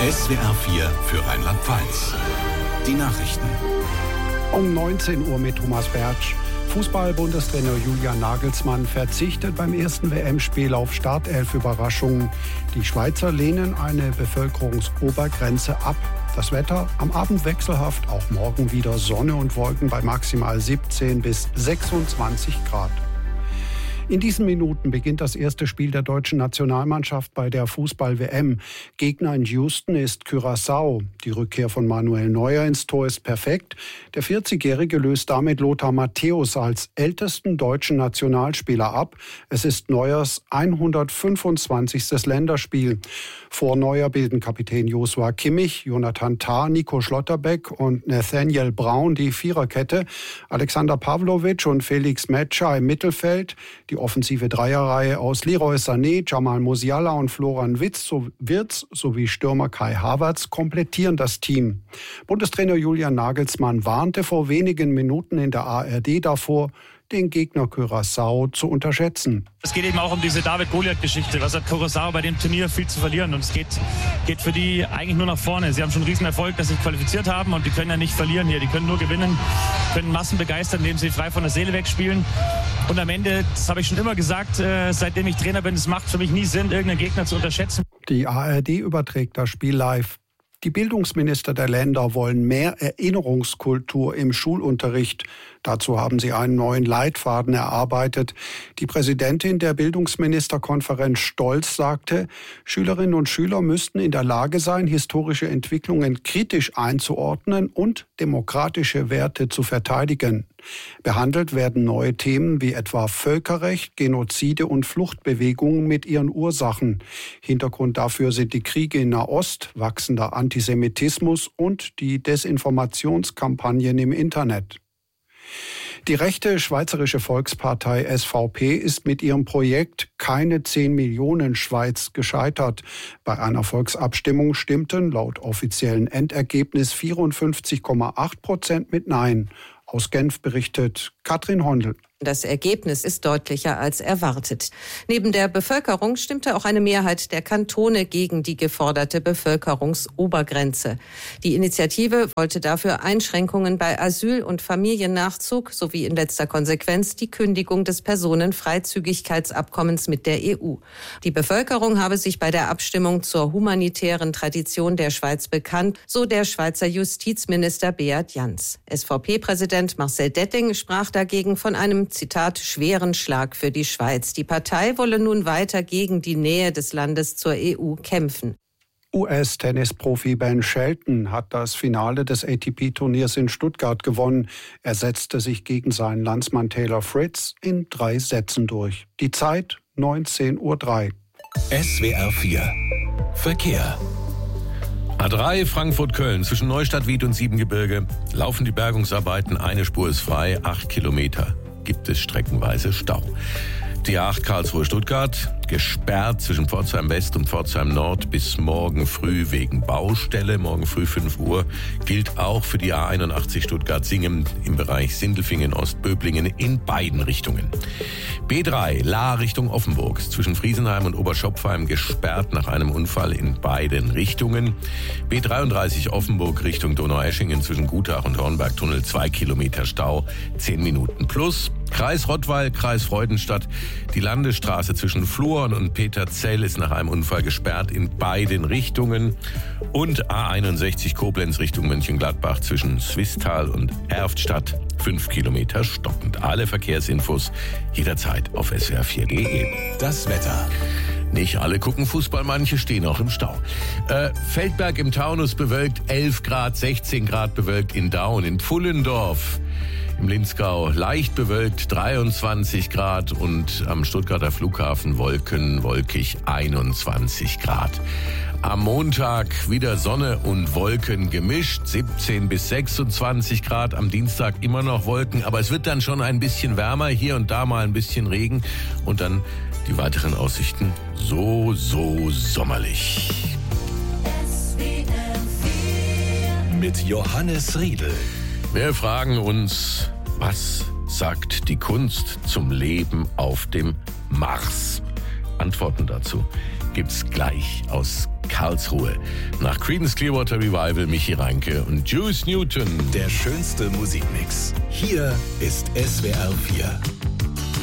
SWR 4 für Rheinland-Pfalz. Die Nachrichten. Um 19 Uhr mit Thomas Bertsch. Fußball-Bundestrainer Julian Nagelsmann verzichtet beim ersten WM-Spiel auf Startelf-Überraschungen. Die Schweizer lehnen eine Bevölkerungsobergrenze ab. Das Wetter am Abend wechselhaft, auch morgen wieder Sonne und Wolken bei maximal 17 bis 26 Grad. In diesen Minuten beginnt das erste Spiel der deutschen Nationalmannschaft bei der Fußball-WM. Gegner in Houston ist Curaçao. Die Rückkehr von Manuel Neuer ins Tor ist perfekt. Der 40-Jährige löst damit Lothar Matthäus als ältesten deutschen Nationalspieler ab. Es ist Neuers 125. Länderspiel. Vor Neuer bilden Kapitän Joshua Kimmich, Jonathan Tah, Nico Schlotterbeck und Nathaniel Brown die Viererkette. Alexander Pavlovic und Felix Metscher im Mittelfeld. Die offensive Dreierreihe aus Leroy Sané, Jamal Musiala und Florian Wirtz sowie Stürmer Kai Havertz komplettieren das Team. Bundestrainer Julian Nagelsmann warnte vor wenigen Minuten in der ARD davor, den Gegner Curaçao zu unterschätzen. Es geht eben auch um diese David-Goliath-Geschichte. Was hat Curaçao bei dem Turnier viel zu verlieren? Und es geht für die eigentlich nur nach vorne. Sie haben schon einen riesen Erfolg, dass sie sich qualifiziert haben und die können ja nicht verlieren hier. Die können nur gewinnen, können Massen begeistern, indem sie frei von der Seele wegspielen. Und am Ende, das habe ich schon immer gesagt, seitdem ich Trainer bin, es macht für mich nie Sinn, irgendeinen Gegner zu unterschätzen. Die ARD überträgt das Spiel live. Die Bildungsminister der Länder wollen mehr Erinnerungskultur im Schulunterricht. Dazu haben sie einen neuen Leitfaden erarbeitet. Die Präsidentin der Bildungsministerkonferenz Stolz sagte, Schülerinnen und Schüler müssten in der Lage sein, historische Entwicklungen kritisch einzuordnen und demokratische Werte zu verteidigen. Behandelt werden neue Themen wie etwa Völkerrecht, Genozide und Fluchtbewegungen mit ihren Ursachen. Hintergrund dafür sind die Kriege in Nahost, wachsender Antisemitismus und die Desinformationskampagnen im Internet. Die rechte Schweizerische Volkspartei SVP ist mit ihrem Projekt Keine 10 Millionen Schweiz gescheitert. Bei einer Volksabstimmung stimmten laut offiziellen Endergebnis 54,8% mit Nein. Aus Genf berichtet Katrin Hondel. Das Ergebnis ist deutlicher als erwartet. Neben der Bevölkerung stimmte auch eine Mehrheit der Kantone gegen die geforderte Bevölkerungsobergrenze. Die Initiative wollte dafür Einschränkungen bei Asyl- und Familiennachzug sowie in letzter Konsequenz die Kündigung des Personenfreizügigkeitsabkommens mit der EU. Die Bevölkerung habe sich bei der Abstimmung zur humanitären Tradition der Schweiz bekannt, so der Schweizer Justizminister Beat Jans. SVP-Präsident Marcel Detting sprach dagegen von einem Zitat, schweren Schlag für die Schweiz. Die Partei wolle nun weiter gegen die Nähe des Landes zur EU kämpfen. US-Tennisprofi Ben Shelton hat das Finale des ATP-Turniers in Stuttgart gewonnen. Er setzte sich gegen seinen Landsmann Taylor Fritz in 3 Sätzen durch. Die Zeit 19:03 Uhr. SWR 4 Verkehr. A3 Frankfurt-Köln zwischen Neustadt-Wied und Siebengebirge laufen die Bergungsarbeiten. Eine Spur ist frei, 8 Kilometer gibt es streckenweise Stau. Die A8 Karlsruhe-Stuttgart gesperrt zwischen Pforzheim West und Pforzheim Nord bis morgen früh wegen Baustelle. Morgen früh 5 Uhr gilt auch für die A81 Stuttgart-Singen im Bereich Sindelfingen-Ostböblingen in beiden Richtungen. B3 Lahr Richtung Offenburg zwischen Friesenheim und Oberschopfheim gesperrt nach einem Unfall in beiden Richtungen. B33 Offenburg Richtung Donaueschingen zwischen Gutach und Hornbergtunnel 2 Kilometer Stau, 10 Minuten plus. Kreis Rottweil, Kreis Freudenstadt. Die Landesstraße zwischen Fluorn und Peterzell ist nach einem Unfall gesperrt in beiden Richtungen. Und A61 Koblenz Richtung Mönchengladbach zwischen Swisttal und Erftstadt 5 Kilometer stockend. Alle Verkehrsinfos jederzeit auf swr4.de. Das Wetter. Nicht alle gucken Fußball, manche stehen auch im Stau. Feldberg im Taunus bewölkt 11 Grad, 16 Grad bewölkt in Daun. In Pfullendorf im Linzgau leicht bewölkt 23 Grad und am Stuttgarter Flughafen wolkig 21 Grad. Am Montag wieder Sonne und Wolken gemischt, 17 bis 26 Grad. Am Dienstag immer noch Wolken, aber es wird dann schon ein bisschen wärmer, hier und da mal ein bisschen Regen und dann die weiteren Aussichten so sommerlich. Mit Johannes Riedl. Wir fragen uns, was sagt die Kunst zum Leben auf dem Mars? Antworten dazu gibt's gleich aus Karlsruhe. Nach Creedence Clearwater Revival Michi Reinke und Juice Newton. Der schönste Musikmix. Hier ist SWR 4.